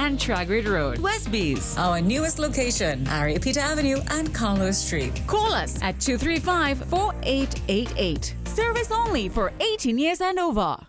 and Tragrid Road, Westbees. Our newest location, Ariapita Avenue and Carlos Street. Call us at 235-4888. Service only for 18 years and over.